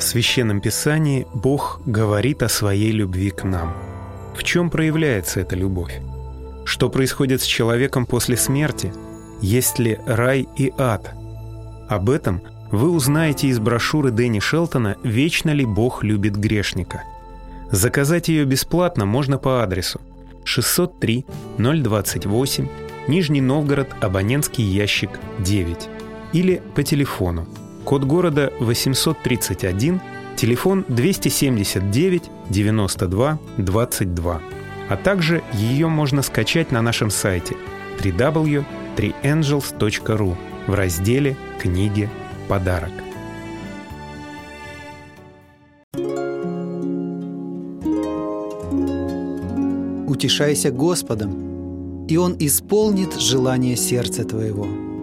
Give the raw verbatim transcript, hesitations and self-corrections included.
Священном Писании Бог говорит о своей любви к нам. В чем проявляется эта любовь? Что происходит с человеком после смерти? Есть ли рай и ад? Об этом вы узнаете из брошюры Дэнни Шелтона «Вечно ли Бог любит грешника?». Заказать ее бесплатно можно по адресу шестьсот три ноль двадцать восемь, Нижний Новгород, абонентский ящик девять, или по телефону, код города восемьсот тридцать один, телефон двести семьдесят девять девяносто два двадцать два. А также ее можно скачать на нашем сайте дабл ю дабл ю дабл ю точка три энджелс точка ру в разделе «Книги. Подарок». Утешайся Господом, и Он исполнит желание сердца твоего.